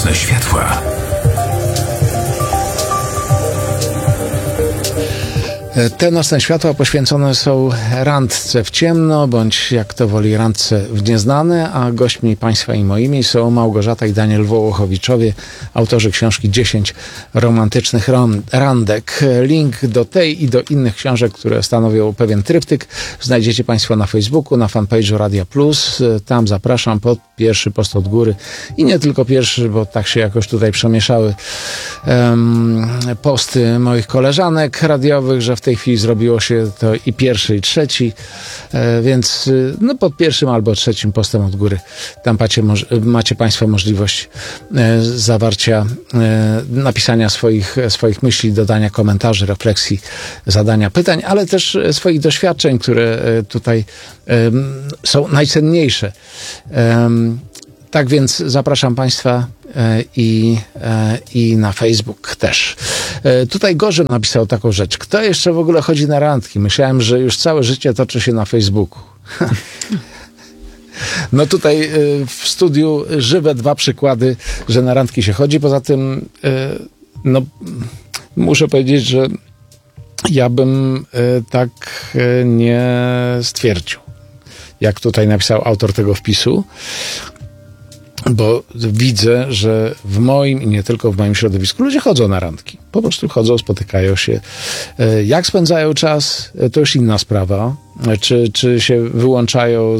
nocne światła. Te nocne światła poświęcone są randce w ciemno, bądź jak to woli randce w nieznane, a gośćmi Państwa i moimi są Małgorzata i Daniel Wołochowiczowie, autorzy książki 10 romantycznych randek. Link do tej i do innych książek, które stanowią pewien tryptyk, znajdziecie Państwo na Facebooku, na fanpage'u Radia Plus. Tam zapraszam pod pierwszy post od góry i nie tylko pierwszy, bo tak się jakoś tutaj przemieszały posty moich koleżanek radiowych, że w tej chwili zrobiło się to i pierwszy, i trzeci, więc no pod pierwszym albo trzecim postem od góry tam macie Państwo możliwość zawarcia, napisania swoich myśli, dodania komentarzy, refleksji, zadania pytań, ale też swoich doświadczeń, które tutaj są najcenniejsze. Tak więc zapraszam Państwa i na Facebook też. Tutaj Gorzym napisał taką rzecz. Kto jeszcze w ogóle chodzi na randki? Myślałem, że już całe życie toczy się na Facebooku. No tutaj w studiu żywe dwa przykłady, że na randki się chodzi. Poza tym no, muszę powiedzieć, że ja bym tak nie stwierdził, jak tutaj napisał autor tego wpisu. Bo widzę, że w moim i nie tylko w moim środowisku ludzie chodzą na randki. Po prostu chodzą, spotykają się. Jak spędzają czas, to już inna sprawa. Czy się wyłączają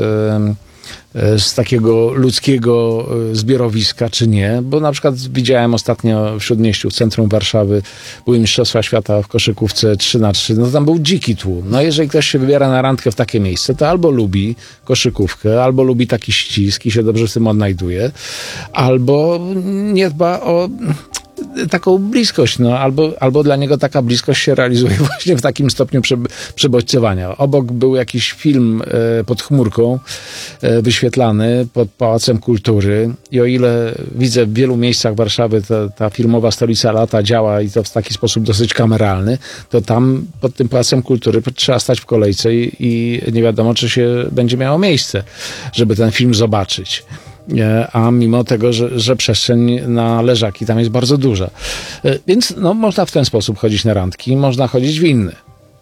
z takiego ludzkiego zbiorowiska, czy nie. Bo na przykład widziałem ostatnio w Śródmieściu, w centrum Warszawy, były Mistrzostwa Świata w koszykówce 3x3. No tam był dziki tłum. No jeżeli ktoś się wybiera na randkę w takie miejsce, to albo lubi koszykówkę, albo lubi taki ścisk i się dobrze w tym odnajduje, albo nie dba o taką bliskość, no, albo dla niego taka bliskość się realizuje właśnie w takim stopniu przebodźcowania. Obok był jakiś film pod chmurką wyświetlany pod Pałacem Kultury i o ile widzę w wielu miejscach Warszawy ta filmowa stolica lata działa i to w taki sposób dosyć kameralny, to tam pod tym Pałacem Kultury trzeba stać w kolejce i nie wiadomo, czy się będzie miało miejsce, żeby ten film zobaczyć. A mimo tego, że przestrzeń na leżaki tam jest bardzo duża. Więc no, można w ten sposób chodzić na randki, można chodzić w inny.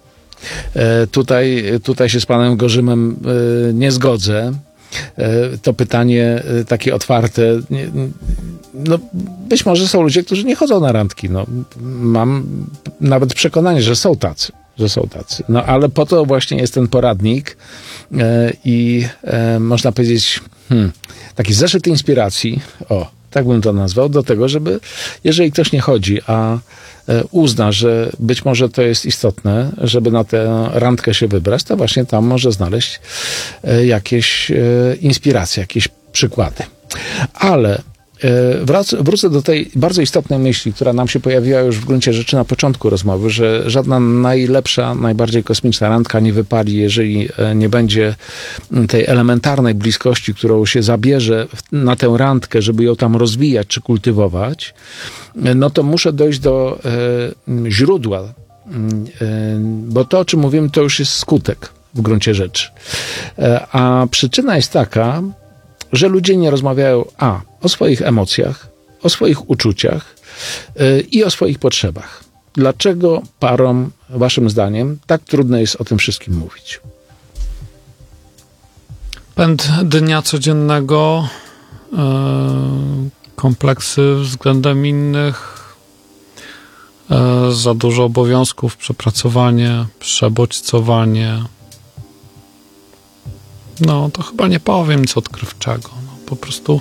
Tutaj się z panem Gorzymem nie zgodzę. To pytanie takie otwarte. No, być może są ludzie, którzy nie chodzą na randki. No, mam nawet przekonanie, że są tacy. No, ale po to właśnie jest ten poradnik i można powiedzieć taki zeszyt inspiracji, tak bym to nazwał, do tego, żeby jeżeli ktoś nie chodzi, a uzna, że być może to jest istotne, żeby na tę randkę się wybrać, to właśnie tam może znaleźć jakieś inspiracje, jakieś przykłady. Ale wrócę do tej bardzo istotnej myśli, która nam się pojawiła już w gruncie rzeczy na początku rozmowy, że żadna najlepsza, najbardziej kosmiczna randka nie wypali, jeżeli nie będzie tej elementarnej bliskości, którą się zabierze na tę randkę, żeby ją tam rozwijać czy kultywować, no to muszę dojść do źródła, bo to, o czym mówimy, to już jest skutek w gruncie rzeczy. A przyczyna jest taka, że ludzie nie rozmawiają o swoich emocjach, o swoich uczuciach i o swoich potrzebach. Dlaczego parom, waszym zdaniem, tak trudno jest o tym wszystkim mówić? Pęd dnia codziennego, kompleksy względem innych, za dużo obowiązków, przepracowanie, przebodźcowanie. No, to chyba nie powiem nic odkrywczego. No, po prostu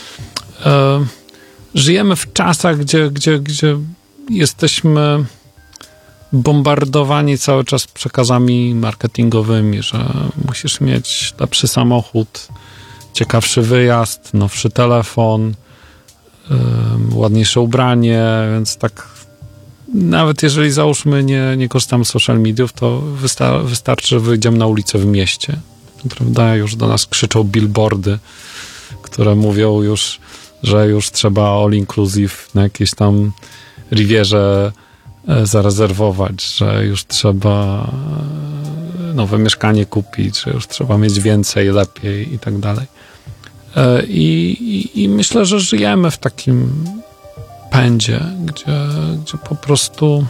żyjemy w czasach, gdzie jesteśmy bombardowani cały czas przekazami marketingowymi, że musisz mieć lepszy samochód, ciekawszy wyjazd, nowszy telefon, ładniejsze ubranie, więc tak nawet jeżeli załóżmy nie korzystamy z social mediów, to wystarczy, że wyjdziemy na ulicę w mieście. Prawda? Już do nas krzyczą billboardy, które mówią już, że już trzeba all inclusive na jakiejś tam Rivierze zarezerwować, że już trzeba nowe mieszkanie kupić, że już trzeba mieć więcej, lepiej i tak dalej. I myślę, że żyjemy w takim pędzie, gdzie po prostu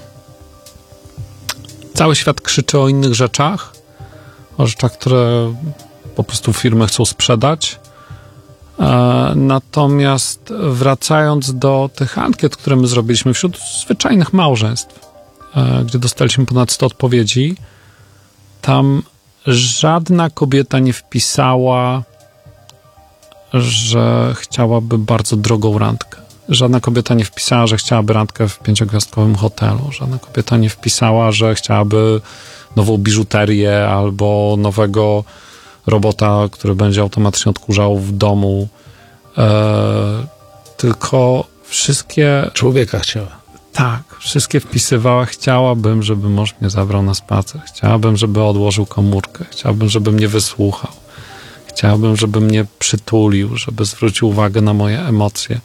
cały świat krzyczy o innych rzeczach, o rzeczach, które po prostu firmy chcą sprzedać. Natomiast wracając do tych ankiet, które my zrobiliśmy wśród zwyczajnych małżeństw, gdzie dostaliśmy ponad 100 odpowiedzi, tam żadna kobieta nie wpisała, że chciałaby bardzo drogą randkę. Żadna kobieta nie wpisała, że chciałaby randkę w 5-gwiazdkowym hotelu. Żadna kobieta nie wpisała, że chciałaby nową biżuterię albo nowego robota, który będzie automatycznie odkurzał w domu. Tylko wszystkie... Człowieka chciała. Tak, wszystkie wpisywała. Chciałabym, żeby mąż mnie zabrał na spacer. Chciałabym, żeby odłożył komórkę. Chciałabym, żeby mnie wysłuchał. Chciałabym, żeby mnie przytulił, żeby zwrócił uwagę na moje emocje.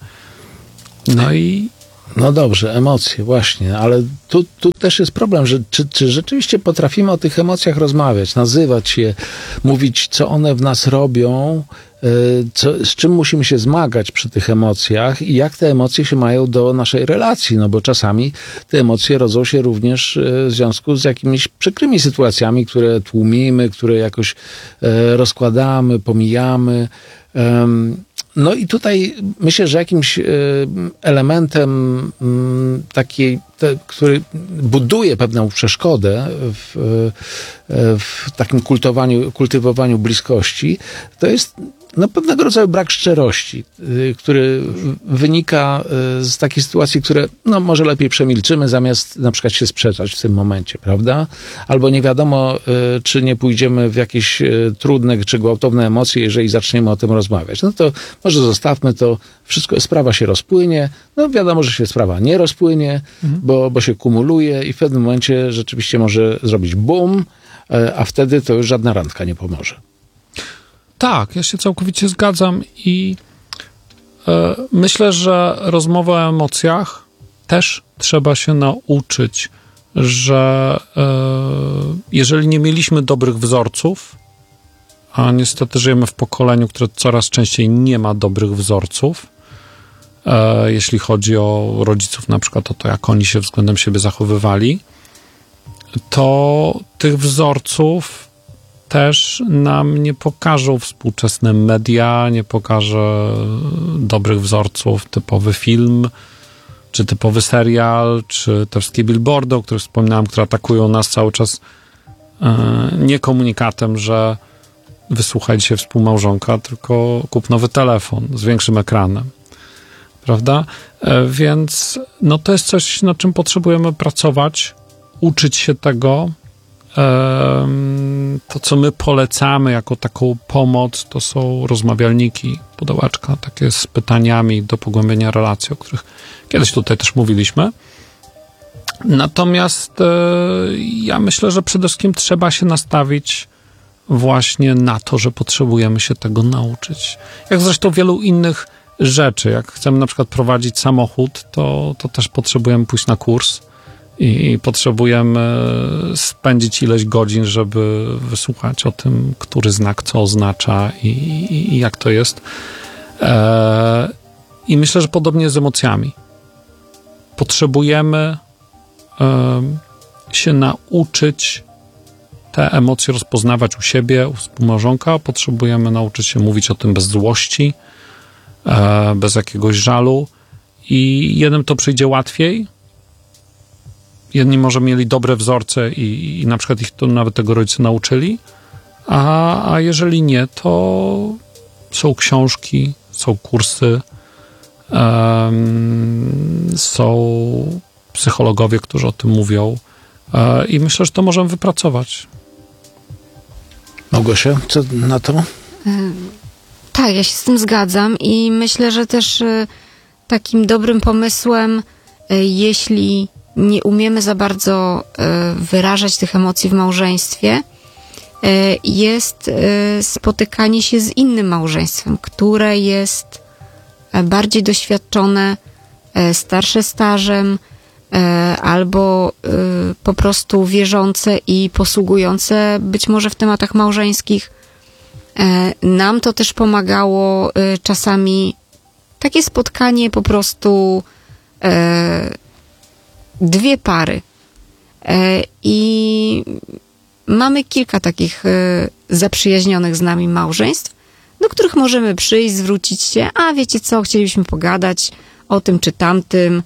No dobrze, emocje, właśnie, ale tu też jest problem, że czy rzeczywiście potrafimy o tych emocjach rozmawiać, nazywać je, mówić, co one w nas robią, z czym musimy się zmagać przy tych emocjach i jak te emocje się mają do naszej relacji, no bo czasami te emocje rodzą się również w związku z jakimiś przykrymi sytuacjami, które tłumimy, które jakoś rozkładamy, pomijamy. No i tutaj myślę, że jakimś elementem który buduje pewną przeszkodę w takim kultywowaniu bliskości, to jest pewnego rodzaju brak szczerości, który wynika z takiej sytuacji, które może lepiej przemilczymy, zamiast na przykład się sprzeczać w tym momencie, prawda? Albo nie wiadomo, czy nie pójdziemy w jakieś trudne czy gwałtowne emocje, jeżeli zaczniemy o tym rozmawiać. No to może zostawmy to, sprawa się rozpłynie. No wiadomo, że się sprawa nie rozpłynie, bo się kumuluje i w pewnym momencie rzeczywiście może zrobić boom, a wtedy to już żadna randka nie pomoże. Tak, ja się całkowicie zgadzam i myślę, że rozmowa o emocjach też trzeba się nauczyć, że jeżeli nie mieliśmy dobrych wzorców, a niestety żyjemy w pokoleniu, które coraz częściej nie ma dobrych wzorców, jeśli chodzi o rodziców, na przykład o to, jak oni się względem siebie zachowywali, to tych wzorców też nam nie pokażą współczesne media, nie pokaże dobrych wzorców, typowy film, czy typowy serial, czy te wszystkie billboardy, o których wspominałem, które atakują nas cały czas nie komunikatem, że wysłuchaj dzisiaj współmałżonka, tylko kup nowy telefon z większym ekranem. Prawda? Więc to jest coś, nad czym potrzebujemy pracować, uczyć się tego. To, co my polecamy jako taką pomoc, to są rozmawialniki, pudełeczka, takie z pytaniami do pogłębienia relacji, o których kiedyś tutaj też mówiliśmy. Natomiast ja myślę, że przede wszystkim trzeba się nastawić właśnie na to, że potrzebujemy się tego nauczyć. Jak zresztą wielu innych rzeczy. Jak chcemy na przykład prowadzić samochód, to też potrzebujemy pójść na kurs i potrzebujemy spędzić ileś godzin, żeby wysłuchać o tym, który znak co oznacza i jak to jest. I myślę, że podobnie jest z emocjami. Potrzebujemy się nauczyć te emocje rozpoznawać u siebie, u współmałżonka. Potrzebujemy nauczyć się mówić o tym bez złości, bez jakiegoś żalu. I jednym to przyjdzie łatwiej. Jedni może mieli dobre wzorce i na przykład ich to nawet tego rodzice nauczyli, a jeżeli nie, to są książki, są kursy, są psychologowie, którzy o tym mówią i myślę, że to możemy wypracować. Małgosia, co na to? Tak, ja się z tym zgadzam i myślę, że też takim dobrym pomysłem, jeśli nie umiemy za bardzo wyrażać tych emocji w małżeństwie, jest spotykanie się z innym małżeństwem, które jest bardziej doświadczone, starsze stażem, albo po prostu wierzące i posługujące być może w tematach małżeńskich Nam to też pomagało czasami takie spotkanie po prostu dwie pary. I mamy kilka takich zaprzyjaźnionych z nami małżeństw, do których możemy przyjść, zwrócić się, a wiecie co, chcielibyśmy pogadać o tym czy tamtym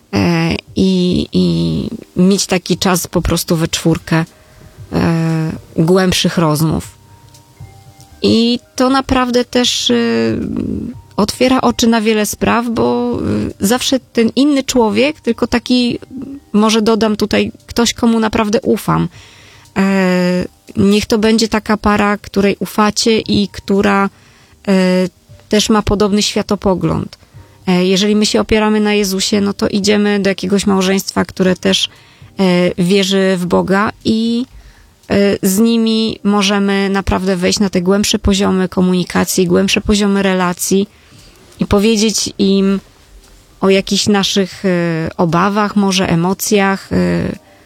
i mieć taki czas po prostu we czwórkę głębszych rozmów. I to naprawdę też otwiera oczy na wiele spraw, bo zawsze ten inny człowiek, tylko taki, może dodam tutaj, ktoś, komu naprawdę ufam. Niech to będzie taka para, której ufacie i która też ma podobny światopogląd. Jeżeli my się opieramy na Jezusie, no to idziemy do jakiegoś małżeństwa, które też wierzy w Boga i z nimi możemy naprawdę wejść na te głębsze poziomy komunikacji, głębsze poziomy relacji i powiedzieć im o jakichś naszych obawach, może emocjach,